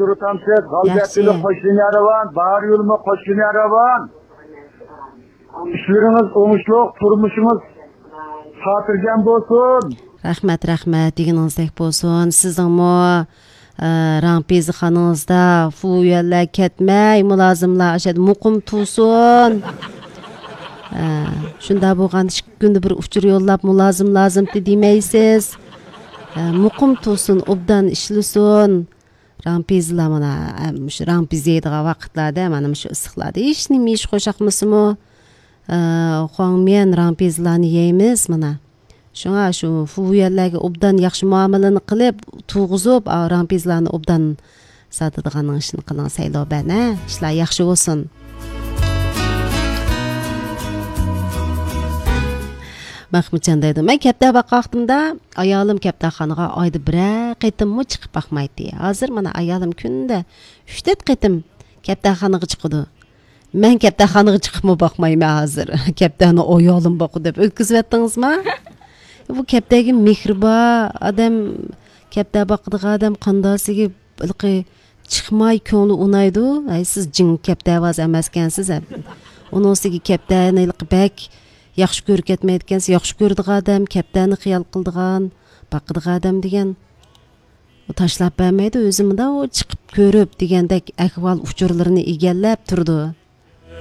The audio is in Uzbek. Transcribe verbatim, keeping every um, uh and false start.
turutamsiz, galbetli koşun yaravan, bahar yoluma koşun yaravan. İşleriniz oңuшлuk, turmuşunuz hatırjan bolsun. Rahmat, rahmat, deginingizdak bolsun. Sizingmi Rampizi xoningizda fuyallar ketmay, mulozimlar ashad muqim tursin. Shunda bo'lgan ikki kunda bir uchur yo'llab mulozim lozimdi demaysiz. Muqim tursin, obdan ishlasin. Rampizlar mana shu rampiz yeydigan vaqtlarda mana shu issiqlarda hech nima ish qo'shaqmisimi? Xo'ng men rampizlarni yeymiz mana. Şuna şu fuyallarga obdan yaxshi muomalani qilib, tuğuzib, rampizlarni obdan satadigan ishni qiling saylovbana. Ishlar yaxshi bo'lsin. Mahmudjon deydi. Men kapta baqaqtimda, ayolim kaptaxonaga oyda bir qitimmi chiqib baqmaydi. Hozir mana ayolim kunda uch to'rt qitim kaptaxonaga chiqadi. Men kaptaxonaga chiqibmi baqmayman hozir. Kaptani ayolim baqu deb o'tkazyaptingizmi? Bu kaptagi mehrba adam kapta baqdigan adam qandasiga bilqi chiqmay ko'ngli unaydi. Ay siz jin kapta vaz emaskansiz. Unosiga kaptani bak yaxshi ko'rib ketmayotgansiz, yaxshi ko'rdigan adam, kaptani xiyol qildigan, baqdigan adam degan u tashlab bermaydi, o'zimda o chiqib ko'rib degandek ahvol uchurlarini egallab turdi.